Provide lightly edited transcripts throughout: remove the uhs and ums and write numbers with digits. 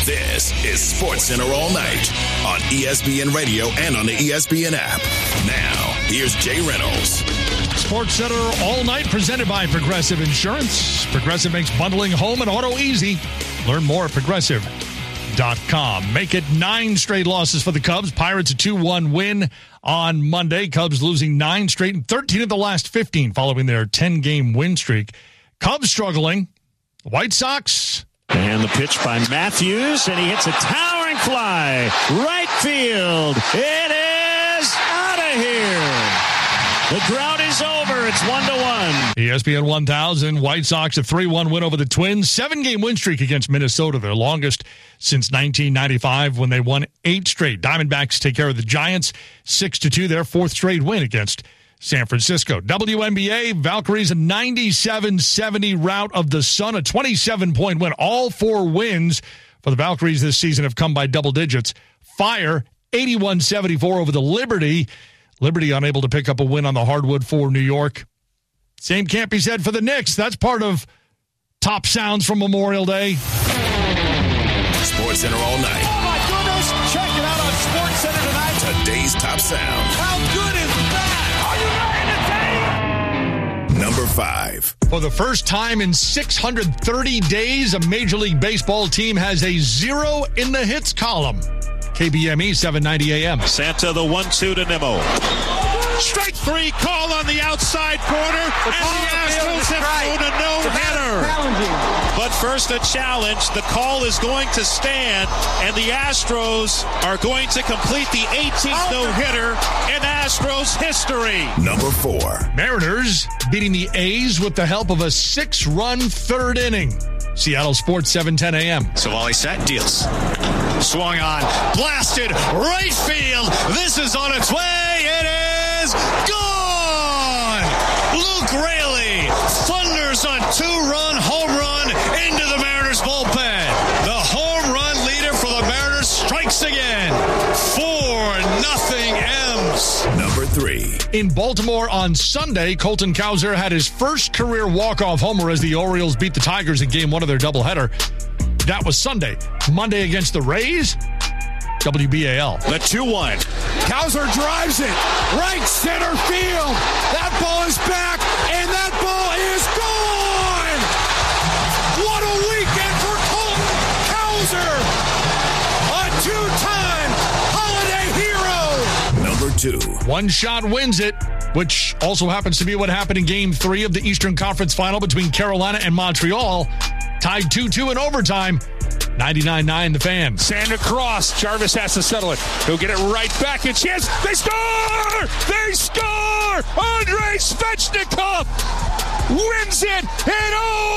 This is SportsCenter All Night on ESPN Radio and on the ESPN app. Now, here's Jay Reynolds. SportsCenter All Night presented by Progressive Insurance. Progressive makes bundling home and auto easy. Learn more at Progressive.com. Make it 9 straight losses for the Cubs. Pirates a 2-1 win on Monday. Cubs losing 9 straight and 13 of the last 15 following their 10-game win streak. Cubs struggling. White Sox. And the pitch by Matthews, and he hits a towering fly. Right field. It is out of here. The drought is over. It's 1-1. ESPN 1000. White Sox a 3-1 win over the Twins. 7-game win streak against Minnesota, their longest since 1995 when they won 8 straight. Diamondbacks take care of the Giants 6-2, their 4th straight win against San Francisco. WNBA, Valkyries a 97-70 rout of the Sun, a 27-point win. All 4 wins for the Valkyries this season have come by double digits. Fire 81-74 over the Liberty. Liberty unable to pick up a win on the hardwood for New York. Same can't be said for the Knicks. That's part of top sounds from Memorial Day. SportsCenter All Night. Oh my goodness! Check it out on SportsCenter tonight. Today's top sound. How good is that? Number 5. For the first time in 630 days, a Major League Baseball team has a 0 in the hits column. KBME 790 AM. Santa the 1-2 to Nimmo. Strike 3 call on the outside corner, and the Astros have thrown a no-hitter. But first a challenge. The call is going to stand, and the Astros are going to complete the 18th no-hitter in Astros history. Number 4. Mariners beating the A's with the help of a 6-run 3rd inning. Seattle Sports 710 AM. Savali set, deals. Swung on, blasted, right field. This is on its way. It is gone. Luke Raley thunders a 2-run home run into the Mariners bullpen. The home run leader for the Mariners strikes again. 4-0 M's. Number 3. In Baltimore on Sunday, Colton Cowser had his first career walk-off homer as the Orioles beat the Tigers in Game 1 of their doubleheader. That was Sunday. Monday against the Rays, WBAL. The 2-1. Cowser drives it right center field. That ball is back, and that ball is gone. What a weekend for Colton Cowser, a 2-time holiday hero. Number 2. One shot wins it, which also happens to be what happened in Game 3 of the Eastern Conference Final between Carolina and Montreal. Tied 2-2 in overtime. 99-9 the Fan. Sand across. Jarvis has to settle it. He'll get it right back. A chance. They score! They score! Andrei Svechnikov wins it in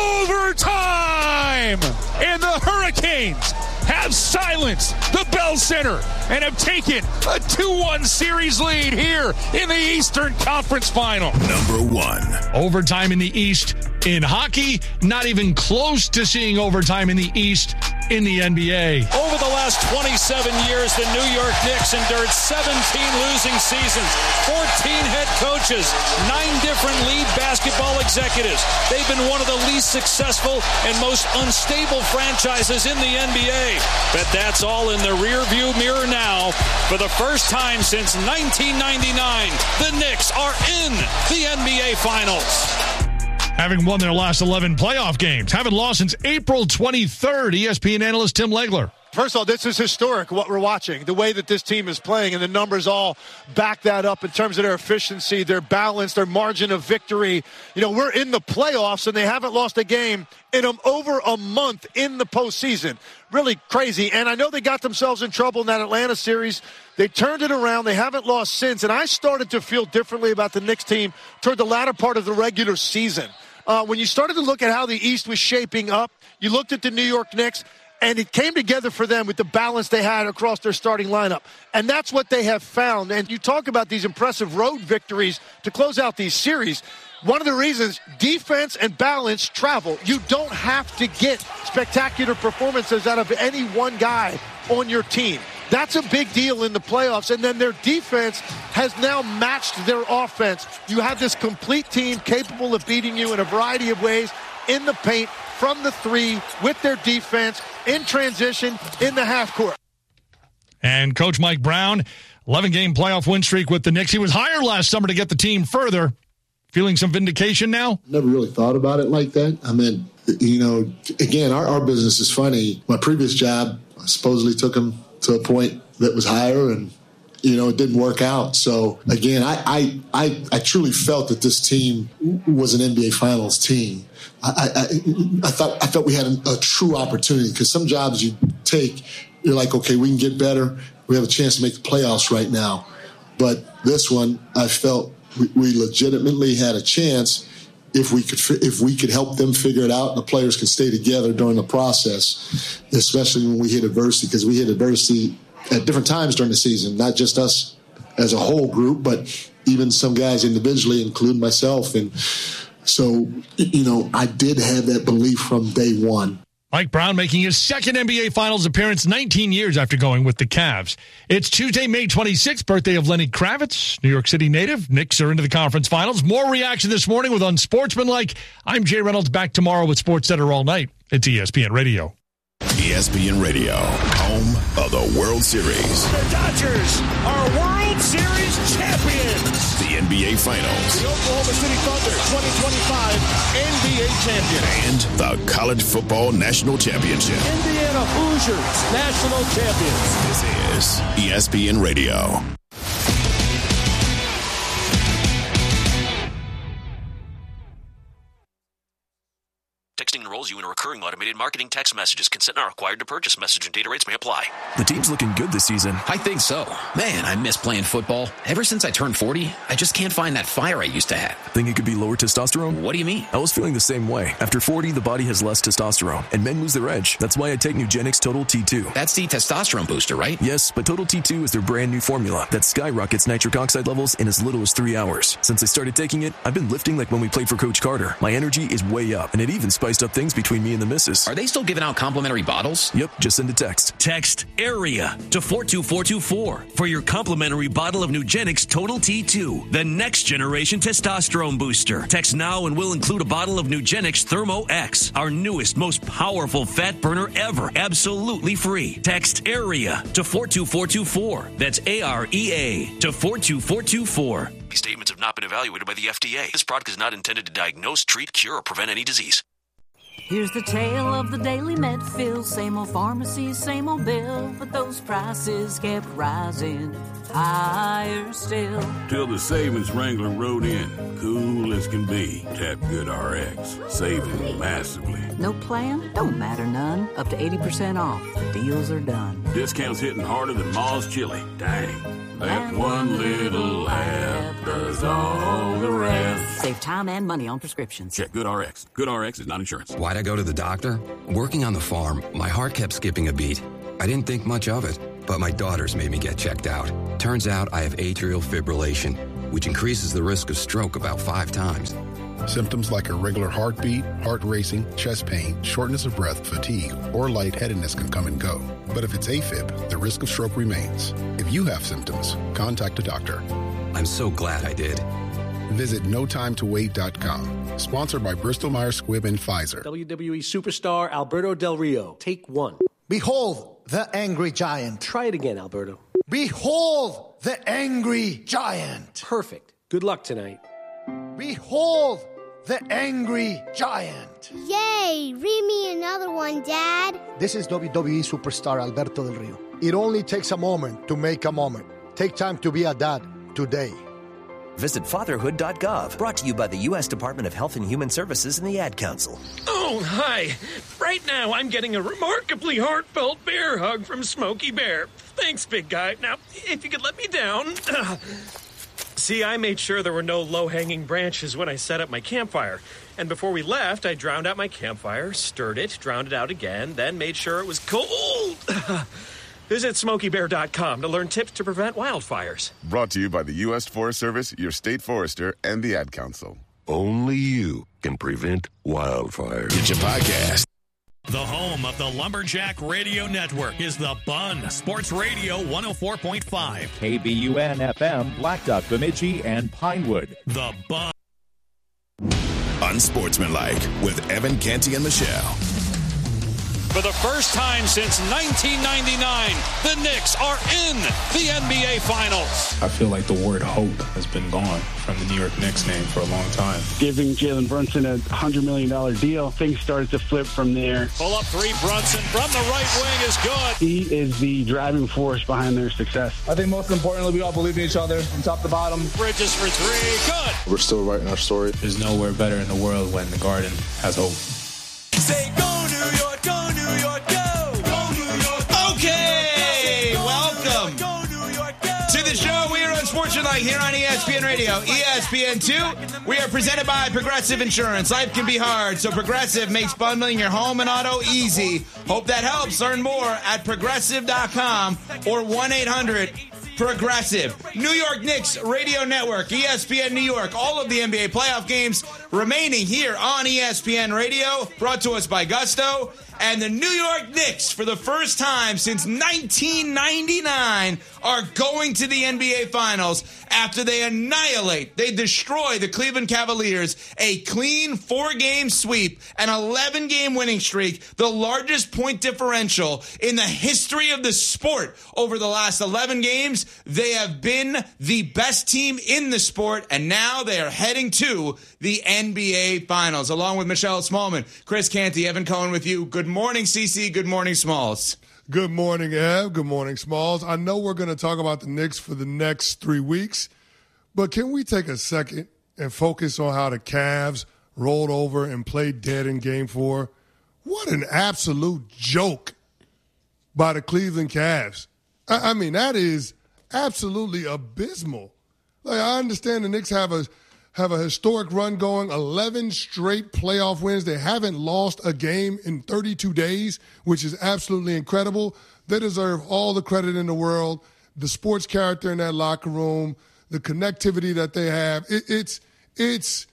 overtime! And the Hurricanes have silenced the Bell Center and have taken a 2-1 series lead here in the Eastern Conference Final. Number 1. Overtime in the East in hockey. Not even close to seeing overtime in the East in the NBA. Over the last 27 years, the New York Knicks endured 17 losing seasons, 14 head coaches, 9 different lead basketball executives. They've been one of the least successful and most unstable franchises in the NBA. But that's all in the rearview mirror now. For the first time since 1999, the Knicks are in the NBA Finals. Having won their last 11 playoff games. Haven't lost since April 23rd. ESPN analyst Tim Legler. First of all, this is historic, what we're watching, the way that this team is playing, and the numbers all back that up in terms of their efficiency, their balance, their margin of victory. You know, we're in the playoffs, and they haven't lost a game in over a month in the postseason. Really crazy, and I know they got themselves in trouble in that Atlanta series. They turned it around. They haven't lost since, and I started to feel differently about the Knicks team toward the latter part of the regular season. When you started to look at how the East was shaping up, you looked at the New York Knicks, and it came together for them with the balance they had across their starting lineup. And that's what they have found. And you talk about these impressive road victories to close out these series. One of the reasons, defense and balance travel. You don't have to get spectacular performances out of any one guy on your team. That's a big deal in the playoffs. And then their defense has now matched their offense. You have this complete team capable of beating you in a variety of ways in the paint, from the three with their defense in transition in the half court. And Coach Mike Brown, 11-game playoff win streak with the Knicks. He was hired last summer to get the team further. Feeling some vindication now? Never really thought about it like that. I mean, again, our business is funny. My previous job, I supposedly took him to a point that was higher, and it didn't work out. So again, I truly felt that this team was an NBA Finals team. I felt we had a true opportunity, because some jobs you take, you're like, okay, we can get better. We have a chance to make the playoffs right now. But this one, I felt we legitimately had a chance if we could help them figure it out, and the players could stay together during the process, especially when we hit adversity, because we hit adversity at different times during the season, not just us as a whole group, but even some guys individually, including myself. And so, I did have that belief from day one. Mike Brown making his second NBA Finals appearance 19 years after going with the Cavs. It's Tuesday, May 26th, birthday of Lenny Kravitz, New York City native. Knicks are into the conference finals. More reaction this morning with Unsportsmanlike. I'm Jay Reynolds, back tomorrow with SportsCenter all night. It's ESPN Radio. ESPN Radio, home of the World Series. The Dodgers are World Series champions. The NBA Finals. The Oklahoma City Thunder 2025 NBA champion. And the College Football National Championship. Indiana Hoosiers national champions. This is ESPN Radio. Texting enrolls you in a recurring automated marketing text messages. Consent not required to purchase. Message and data rates may apply. The team's looking good this season. I think so. Man, I miss playing football. Ever since I turned 40, I just can't find that fire I used to have. Think it could be lower testosterone? What do you mean? I was feeling the same way. After 40, the body has less testosterone, and men lose their edge. That's why I take Nugenix Total T2. That's the testosterone booster, right? Yes, but Total T2 is their brand new formula that skyrockets nitric oxide levels in as little as 3 hours. Since I started taking it, I've been lifting like when we played for Coach Carter. My energy is way up, and it even spiced up things between me and the missus. Are they still giving out complimentary bottles? Yep, just send a text. Text AREA to 42424 for your complimentary bottle of Nugenix Total T2, the next generation testosterone booster. Text now and we'll include a bottle of Nugenix Thermo X, our newest, most powerful fat burner ever, absolutely free. Text AREA to 42424. That's AREA to 42424. These statements have not been evaluated by the FDA. This product is not intended to diagnose, treat, cure, or prevent any disease. Here's the tale of the daily Medfield. Same old pharmacy, same old bill, but those prices kept rising higher still. Till the savings wrangler rode in, cool as can be. Tap GoodRx, saving massively. No plan? Don't matter none. Up to 80% off. Deals are done. Discounts hitting harder than Ma's chili. Dang. That one little app does all the rest. Save time and money on prescriptions. Check GoodRx. GoodRx is not insurance. Why'd I go to the doctor? Working on the farm, my heart kept skipping a beat. I didn't think much of it, but my daughters made me get checked out. Turns out I have atrial fibrillation, which increases the risk of stroke about 5 times. Symptoms like irregular heartbeat, heart racing, chest pain, shortness of breath, fatigue, or lightheadedness can come and go. But if it's AFib, the risk of stroke remains. If you have symptoms, contact a doctor. I'm so glad I did. Visit NoTimeToWait.com. Sponsored by Bristol-Myers Squibb and Pfizer. WWE superstar Alberto Del Rio. Take 1. Behold the angry giant. Try it again, Alberto. Behold the angry giant. Perfect. Good luck tonight. Behold the angry giant. Yay! Read me another one, Dad. This is WWE superstar Alberto Del Rio. It only takes a moment to make a moment. Take time to be a dad today. Visit fatherhood.gov. Brought to you by the U.S. Department of Health and Human Services and the Ad Council. Oh, hi. Right now, I'm getting a remarkably heartfelt bear hug from Smokey Bear. Thanks, big guy. Now, if you could let me down. See, I made sure there were no low-hanging branches when I set up my campfire. And before we left, I drowned out my campfire, stirred it, drowned it out again, then made sure it was cold. Visit SmokeyBear.com to learn tips to prevent wildfires. Brought to you by the U.S. Forest Service, your state forester, and the Ad Council. Only you can prevent wildfires. Get your podcast. The home of the Lumberjack Radio Network is the Bun Sports Radio 104.5. KBUN FM, Black Duck, Bemidji, and Pinewood. The Bun. Unsportsmanlike with Evan Canty and Michelle. For the first time since 1999, the Knicks are in the NBA Finals. I feel like the word hope has been gone from the New York Knicks name for a long time. Giving Jalen Brunson a $100 million deal, things started to flip from there. Pull up three, Brunson from the right wing is good. He is the driving force behind their success. I think most importantly, we all believe in each other from top to bottom. Bridges for three, good. We're still writing our story. There's nowhere better in the world when the Garden has hope. Say go New York, go New York, go! Go New York! Okay, welcome to the show. We are Unsportsmanlike here on ESPN Radio, ESPN2. We are presented by Progressive Insurance. Life can be hard, so Progressive makes bundling your home and auto easy. Hope that helps. Learn more at Progressive.com or 1-800-PROGRESSIVE. New York Knicks Radio Network, ESPN New York. All of the NBA playoff games remaining here on ESPN Radio. Brought to us by Gusto. And the New York Knicks, for the first time since 1999, are going to the NBA Finals after they destroy the Cleveland Cavaliers, a clean 4-game sweep, an 11-game winning streak, the largest point differential in the history of the sport over the last 11 games. They have been the best team in the sport, and now they are heading to the NBA Finals, along with Michelle Smallman, Chris Canty, Evan Cohen with you. Good morning, CC. Good morning, Smalls. Good morning, Ev. Good morning, Smalls. I know we're going to talk about the Knicks for the next 3 weeks, but can we take a second and focus on how the Cavs rolled over and played dead in Game 4? What an absolute joke by the Cleveland Cavs. I mean, that is absolutely abysmal. Like, I understand the Knicks have a historic run going, 11 straight playoff wins. They haven't lost a game in 32 days, which is absolutely incredible. They deserve all the credit in the world. The sports character in that locker room, the connectivity that they have. It's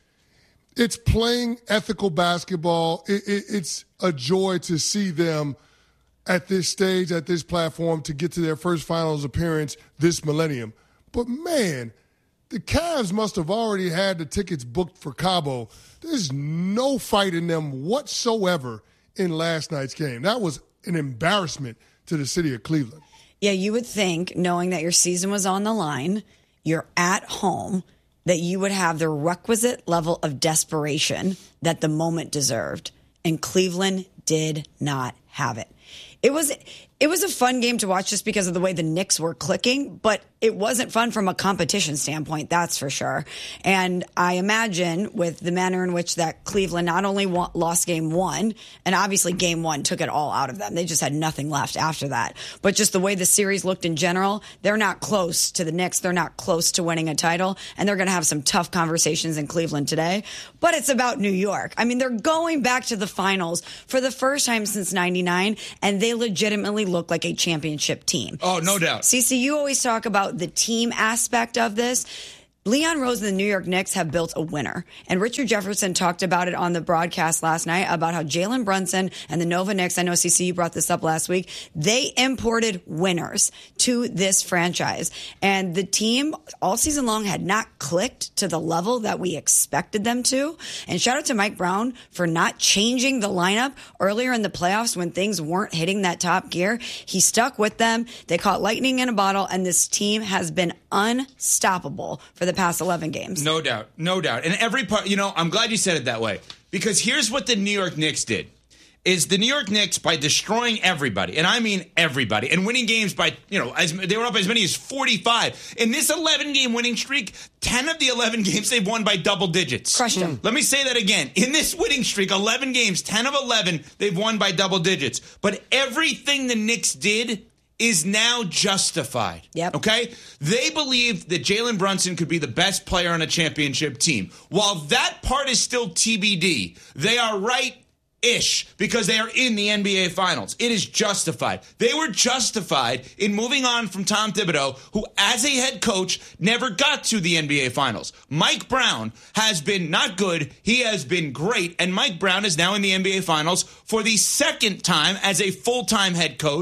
playing ethical basketball. It's a joy to see them at this stage, at this platform, to get to their first finals appearance this millennium. But, man, the Cavs must have already had the tickets booked for Cabo. There's no fight in them whatsoever in last night's game. That was an embarrassment to the city of Cleveland. Yeah, you would think, knowing that your season was on the line, you're at home, that you would have the requisite level of desperation that the moment deserved. And Cleveland did not have it. It was a fun game to watch just because of the way the Knicks were clicking, but it wasn't fun from a competition standpoint, that's for sure. And I imagine with the manner in which that Cleveland not only lost Game 1, and obviously Game 1 took it all out of them. They just had nothing left after that. But just the way the series looked in general, they're not close to the Knicks. They're not close to winning a title, and they're going to have some tough conversations in Cleveland today. But it's about New York. I mean, they're going back to the finals for the first time since 99, and they legitimately look like a championship team. Oh, no doubt. CC, you always talk about the team aspect of this. Leon Rose and the New York Knicks have built a winner. And Richard Jefferson talked about it on the broadcast last night about how Jalen Brunson and the Nova Knicks, I know, CC, you brought this up last week, they imported winners to this franchise. And the team all season long had not clicked to the level that we expected them to. And shout out to Mike Brown for not changing the lineup earlier in the playoffs when things weren't hitting that top gear. He stuck with them. They caught lightning in a bottle, and this team has been unstoppable for the past 11 games. No doubt. No doubt. And every part, I'm glad you said it that way, because here's what the New York Knicks did. Is the New York Knicks, by destroying everybody, and I mean everybody, and winning games by, they were up as many as 45. In this 11-game winning streak, 10 of the 11 games they've won by double digits. Crushed them. Let me say that again. In this winning streak, 11 games, 10 of 11, they've won by double digits. But everything the Knicks did is now justified. Yep. Okay? They believe that Jalen Brunson could be the best player on a championship team. While that part is still TBD, they are right-ish because they are in the NBA Finals. It is justified. They were justified in moving on from Tom Thibodeau, who, as a head coach, never got to the NBA Finals. Mike Brown has been not good. He has been great. And Mike Brown is now in the NBA Finals for the second time as a full-time head coach.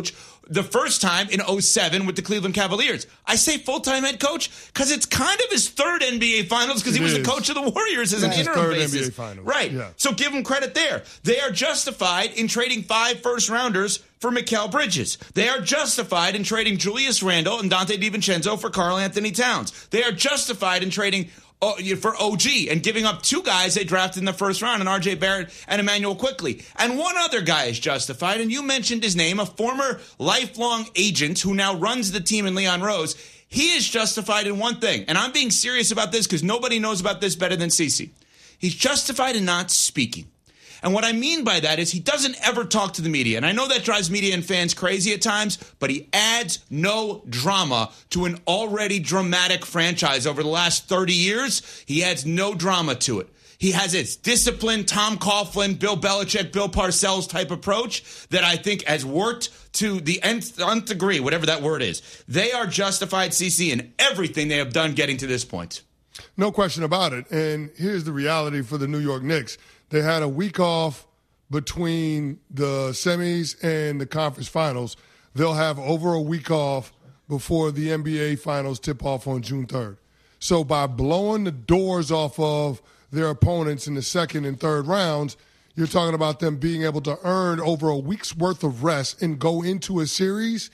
the first time in 2007 with the Cleveland Cavaliers. I say full-time head coach because it's kind of his third NBA Finals because he was the coach of the Warriors as an interim basis. NBA Finals. Right. Yeah. So give him credit there. They are justified in trading 5 first-rounders for Mikal Bridges. They are justified in trading Julius Randle and Dante DiVincenzo for Karl Anthony Towns. They are justified in trading for OG and giving up 2 guys they drafted in the first round, and RJ Barrett and Emmanuel Quickley. And one other guy is justified, and you mentioned his name, a former lifelong agent who now runs the team in Leon Rose. He is justified in one thing, and I'm being serious about this because nobody knows about this better than Cece. He's justified in not speaking. And what I mean by that is he doesn't ever talk to the media. And I know that drives media and fans crazy at times, but he adds no drama to an already dramatic franchise over the last 30 years. He adds no drama to it. He has its disciplined Tom Coughlin, Bill Belichick, Bill Parcells type approach that I think has worked to the nth degree, whatever that word is. They are justified, CC, in everything they have done getting to this point. No question about it. And here's the reality for the New York Knicks. They had a week off between the semis and the conference finals. They'll have over a week off before the NBA finals tip off on June 3rd. So by blowing the doors off of their opponents in the second and third rounds, you're talking about them being able to earn over a week's worth of rest and go into a series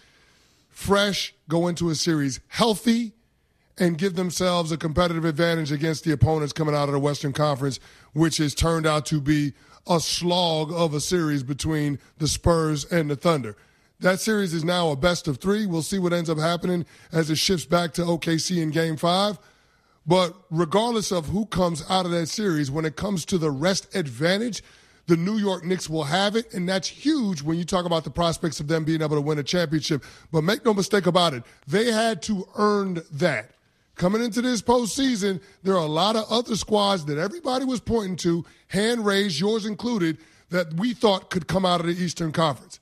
fresh, go into a series healthy, and give themselves a competitive advantage against the opponents coming out of the Western Conference, which has turned out to be a slog of a series between the Spurs and the Thunder. That series is now a best of 3. We'll see what ends up happening as it shifts back to OKC in Game 5. But regardless of who comes out of that series, when it comes to the rest advantage, the New York Knicks will have it, and that's huge when you talk about the prospects of them being able to win a championship. But make no mistake about it, they had to earn that. Coming into this postseason, there are a lot of other squads that everybody was pointing to, hand raised, yours included, that we thought could come out of the Eastern Conference.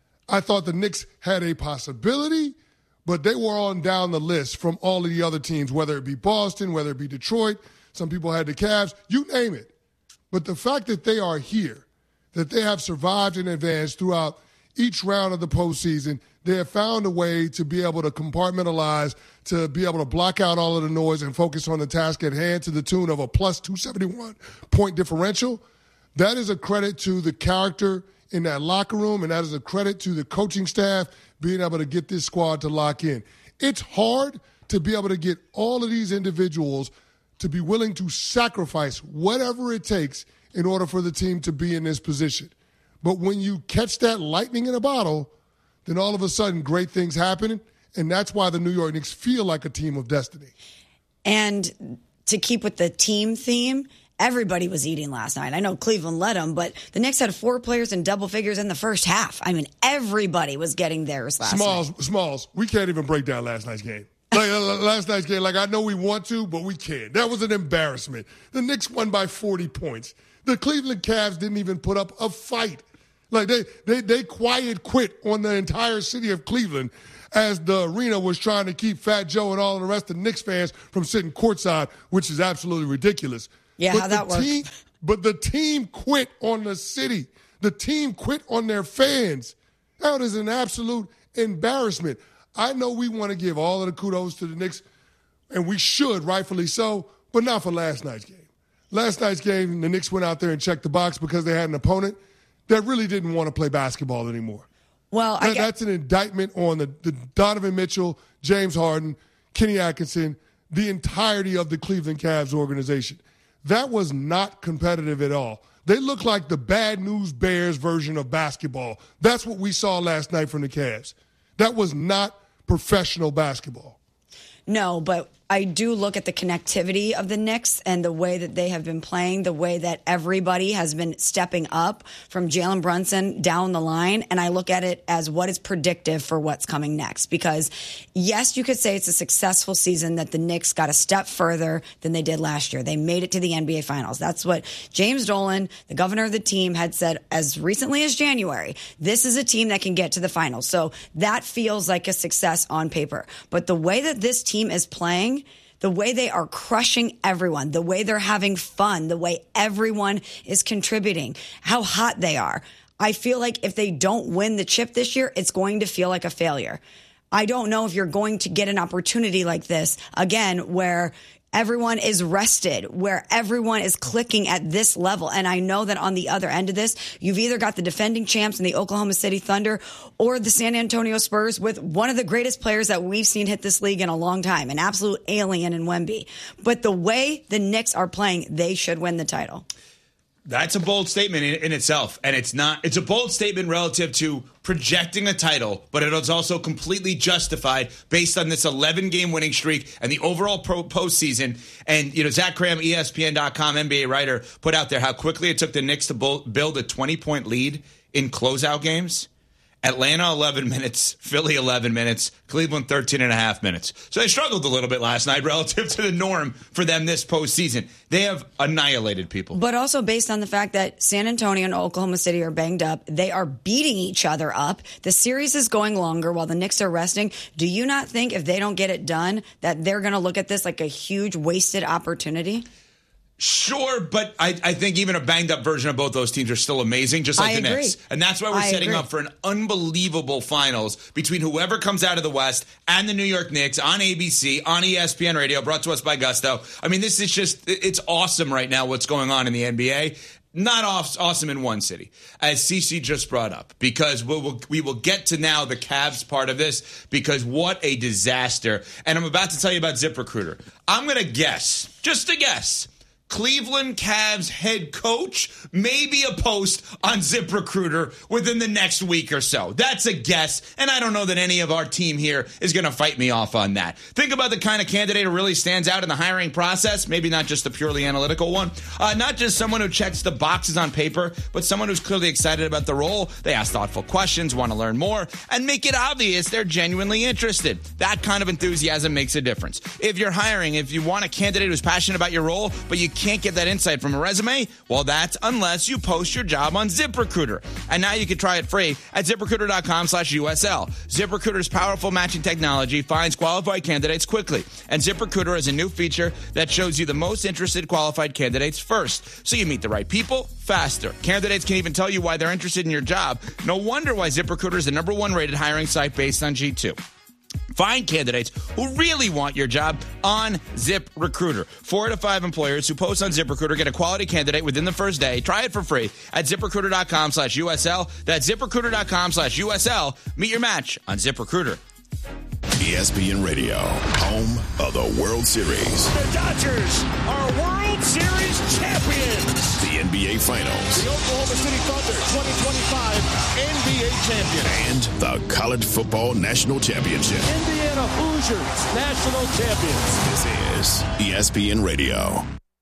I thought the Knicks had a possibility, but they were on down the list from all of the other teams, whether it be Boston, whether it be Detroit. Some people had the Cavs, you name it. But the fact that they are here, that they have survived and advanced throughout each round of the postseason, they have found a way to be able to compartmentalize, to be able to block out all of the noise and focus on the task at hand to the tune of a plus 271 point differential. That is a credit to the character in that locker room, and that is a credit to the coaching staff being able to get this squad to lock in. It's hard to be able to get all of these individuals to be willing to sacrifice whatever it takes in order for the team to be in this position. But when you catch that lightning in a bottle, then all of a sudden great things happen, and that's why the New York Knicks feel like a team of destiny. And to keep with the team theme, everybody was eating last night. I know Cleveland led them, but the Knicks had 4 players in double figures in the first half. I mean, everybody was getting theirs last night. Smalls, we can't even break down last night's game. Last night's game, I know we want to, but we can't. That was an embarrassment. The Knicks won by 40 points. The Cleveland Cavs didn't even put up a fight. They quiet quit on the entire city of Cleveland as the arena was trying to keep Fat Joe and all of the rest of the Knicks fans from sitting courtside, which is absolutely ridiculous. Yeah, but how that works. But the team quit on the city. The team quit on their fans. That is an absolute embarrassment. I know we want to give all of the kudos to the Knicks, and we should, rightfully so, but not for last night's game. Last night's game, the Knicks went out there and checked the box because they had an opponent that really didn't want to play basketball anymore. Well, that's an indictment on the Donovan Mitchell, James Harden, Kenny Atkinson, the entirety of the Cleveland Cavs organization. That was not competitive at all. They look like the Bad News Bears version of basketball. That's what we saw last night from the Cavs. That was not professional basketball. No, but I do look at the connectivity of the Knicks and the way that they have been playing, the way that everybody has been stepping up from Jalen Brunson down the line. And I look at it as what is predictive for what's coming next. Because, yes, you could say it's a successful season that the Knicks got a step further than they did last year. They made it to the NBA Finals. That's what James Dolan, the governor of the team, had said as recently as January. This is a team that can get to the finals. So that feels like a success on paper. But the way that this team is playing, the way they are crushing everyone, the way they're having fun, the way everyone is contributing, how hot they are. I feel like if they don't win the chip this year, it's going to feel like a failure. I don't know if you're going to get an opportunity like this again, where everyone is rested, where everyone is clicking at this level. And I know that on the other end of this, you've either got the defending champs in the Oklahoma City Thunder or the San Antonio Spurs with one of the greatest players that we've seen hit this league in a long time, an absolute alien in Wemby. But the way the Knicks are playing, they should win the title. That's a bold statement in itself. And it's a bold statement relative to projecting a title, but it is also completely justified based on this 11-game winning streak and the overall postseason. And, Zach Cram, ESPN.com NBA writer, put out there how quickly it took the Knicks to build a 20-point lead in closeout games. Atlanta 11 minutes, Philly 11 minutes, Cleveland 13.5 minutes. So they struggled a little bit last night relative to the norm for them this postseason. They have annihilated people. But also based on the fact that San Antonio and Oklahoma City are banged up, they are beating each other up. The series is going longer while the Knicks are resting. Do you not think if they don't get it done that they're going to look at this like a huge wasted opportunity? Sure, but I think even a banged-up version of both those teams are still amazing, just like the Knicks. And that's why we're setting up for an unbelievable finals between whoever comes out of the West and the New York Knicks on ABC, on ESPN Radio, brought to us by Gusto. I mean, this is just, it's awesome right now what's going on in the NBA. Not awesome in one city, as CeCe just brought up, because we will get to now the Cavs part of this, because what a disaster. And I'm about to tell you about ZipRecruiter. I'm going to guess, just a guess, Cleveland Cavs head coach, maybe a post on ZipRecruiter within the next week or so. That's a guess, and I don't know that any of our team here is going to fight me off on that. Think about the kind of candidate who really stands out in the hiring process, maybe not just the purely analytical one, not just someone who checks the boxes on paper, but someone who's clearly excited about the role. They ask thoughtful questions, want to learn more, and make it obvious they're genuinely interested. That kind of enthusiasm makes a difference. If you're hiring, if you want a candidate who's passionate about your role, but you can't get that insight from a resume, well, that's unless you post your job on ZipRecruiter. And now you can try it free at ZipRecruiter.com/USL. ZipRecruiter's powerful matching technology finds qualified candidates quickly. And ZipRecruiter has a new feature that shows you the most interested qualified candidates first, so you meet the right people faster. Candidates can even tell you why they're interested in your job. No wonder why ZipRecruiter is the #1 rated hiring site based on G2. Find candidates who really want your job on ZipRecruiter. 4 to 5 employers who post on ZipRecruiter get a quality candidate within the first day. Try it for free at ZipRecruiter.com/USL. That's ZipRecruiter.com/USL. Meet your match on ZipRecruiter. ESPN Radio, home of the World Series. The Dodgers are World Series champions. The NBA Finals. The Oklahoma City Thunder 2025 NBA champion. And the College Football National Championship. Indiana Hoosiers national champions. This is ESPN Radio.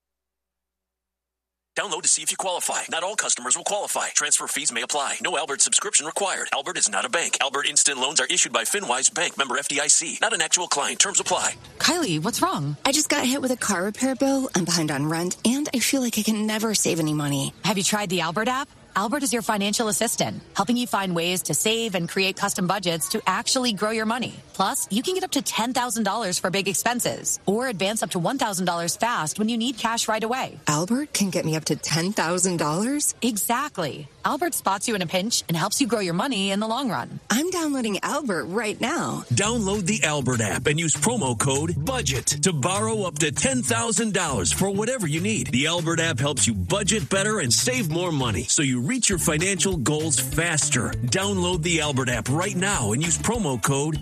Download to see if you qualify. Not all customers will qualify. Transfer fees may apply. No Albert subscription required. Albert is not a bank. Albert Instant Loans are issued by FinWise Bank, member FDIC. Not an actual client. Terms apply. Kylie, what's wrong? I just got hit with a car repair bill. I'm behind on rent, and I feel like I can never save any money. Have you tried the Albert app? Albert is your financial assistant, helping you find ways to save and create custom budgets to actually grow your money. Plus, you can get up to $10,000 for big expenses or advance up to $1,000 fast when you need cash right away. Albert can get me up to $10,000? Exactly. Albert spots you in a pinch and helps you grow your money in the long run. I'm downloading Albert right now. Download the Albert app and use promo code BUDGET to borrow up to $10,000 for whatever you need. The Albert app helps you budget better and save more money, so you reach your financial goals faster. Download the Albert app right now and use promo code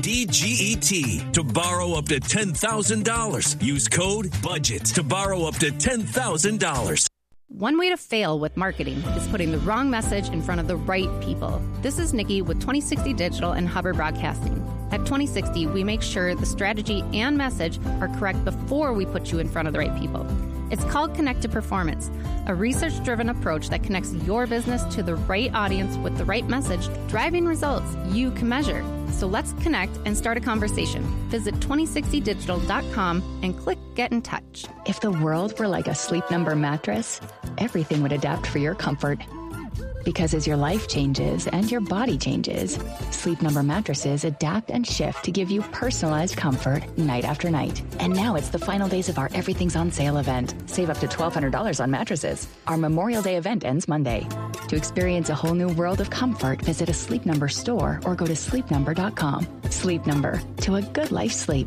BUDGET to borrow up to $10,000. Use code BUDGET to borrow up to $10,000. One way to fail with marketing is putting the wrong message in front of the right people. This is Nikki with 2060 Digital and Hubbard Broadcasting. At 2060, we make sure the strategy and message are correct before we put you in front of the right people. It's called Connect to Performance, a research-driven approach that connects your business to the right audience with the right message, driving results you can measure. So let's connect and start a conversation. Visit 2060digital.com and click Get in Touch. If the world were like a Sleep Number mattress, everything would adapt for your comfort. Because as your life changes and your body changes, Sleep Number mattresses adapt and shift to give you personalized comfort night after night. And now it's the final days of our Everything's on Sale event. Save up to $1,200 on mattresses. Our Memorial Day event ends Monday. To experience a whole new world of comfort, visit a Sleep Number store or go to sleepnumber.com. Sleep Number, to a good life sleep.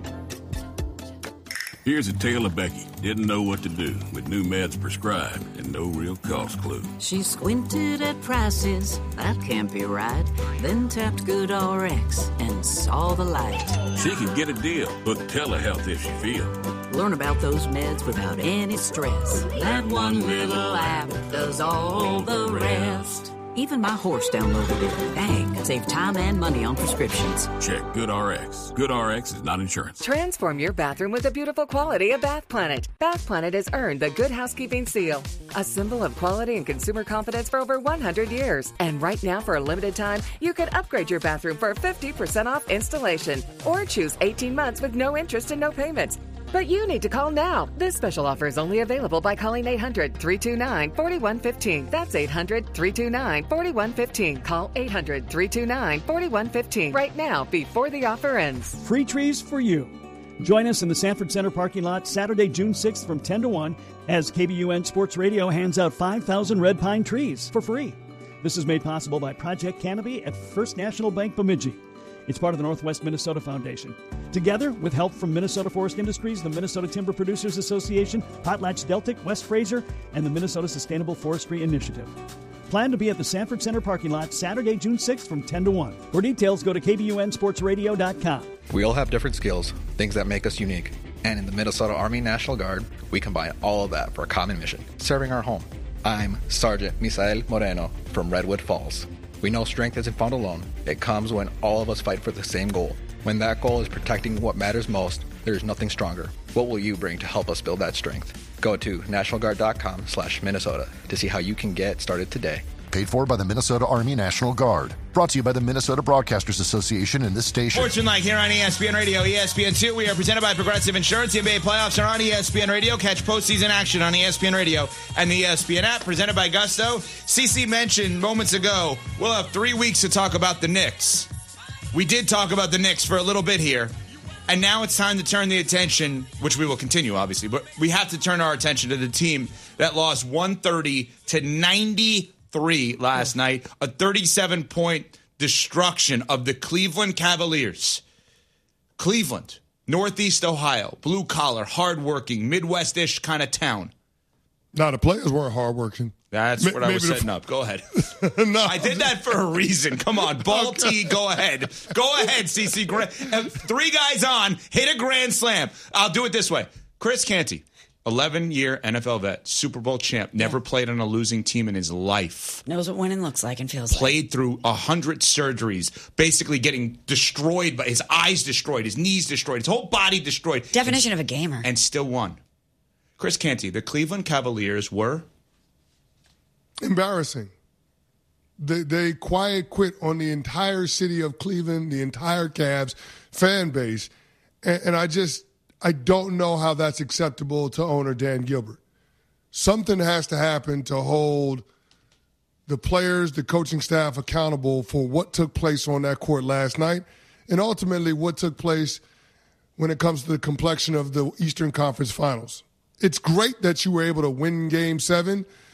Here's a tale of Becky. Didn't know what to do with new meds prescribed and no real cost clue. She squinted at prices, that can't be right. Then tapped GoodRx and saw the light. She can get a deal, book telehealth if she feels. Learn about those meds without any stress. That one little app does all the rest. Even my horse downloaded it. Dang, save time and money on prescriptions. Check GoodRx. GoodRx is not insurance. Transform your bathroom with the beautiful quality of Bath Planet. Bath Planet has earned the Good Housekeeping Seal, a symbol of quality and consumer confidence for over 100 years. And right now, for a limited time, you can upgrade your bathroom for 50% off installation or choose 18 months with no interest and no payments. But you need to call now. This special offer is only available by calling 800-329-4115. That's 800-329-4115. Call 800-329-4115 right now before the offer ends. Free trees for you. Join us in the Sanford Center parking lot Saturday, June 6th from 10 to 1 as KBUN Sports Radio hands out 5,000 red pine trees for free. This is made possible by Project Canopy at First National Bank Bemidji. It's part of the Northwest Minnesota Foundation. Together, with help from Minnesota Forest Industries, the Minnesota Timber Producers Association, PotlatchDeltic, West Fraser, and the Minnesota Sustainable Forestry Initiative. Plan to be at the Sanford Center parking lot Saturday, June 6th from 10 to 1. For details, go to KBUNSportsRadio.com. We all have different skills, things that make us unique. And in the Minnesota Army National Guard, we combine all of that for a common mission, serving our home. I'm Sergeant Misael Moreno from Redwood Falls. We know strength isn't found alone. It comes when all of us fight for the same goal. When that goal is protecting what matters most, there is nothing stronger. What will you bring to help us build that strength? Go to nationalguard.com/Minnesota to see how you can get started today. Paid for by the Minnesota Army National Guard. Brought to you by the Minnesota Broadcasters Association and this station. Sportsmanlike here on ESPN Radio, ESPN2. We are presented by Progressive Insurance. The NBA playoffs are on ESPN Radio. Catch postseason action on ESPN Radio and the ESPN app. Presented by Gusto. CC mentioned moments ago, we'll have 3 weeks to talk about the Knicks. We did talk about the Knicks for a little bit here. And now it's time to turn the attention, which we will continue, obviously, but we have to turn our attention to the team that lost 130-93 last night, a 37-point destruction of the Cleveland Cavaliers. Cleveland, Northeast Ohio, blue-collar, hardworking, Midwest-ish kind of town. No, the players weren't hardworking. That's what I was setting up. Go ahead. No. I did that for a reason. Come on, ball T, go ahead. Go ahead, CC. 3 guys on, hit a grand slam. I'll do it this way. Chris Canty, 11-year NFL vet, Super Bowl champ, never played on a losing team in his life. Knows what winning looks like and feels like. Played through 100 surgeries, basically getting destroyed, by his eyes destroyed, his knees destroyed, his whole body destroyed. Definition of a gamer. And still won. Chris Canty, the Cleveland Cavaliers were? Embarrassing. They quiet quit on the entire city of Cleveland, the entire Cavs fan base. And I don't know how that's acceptable to owner Dan Gilbert. Something has to happen to hold the players, the coaching staff accountable for what took place on that court last night and ultimately what took place when it comes to the complexion of the Eastern Conference Finals. It's great that you were able to win Game 7,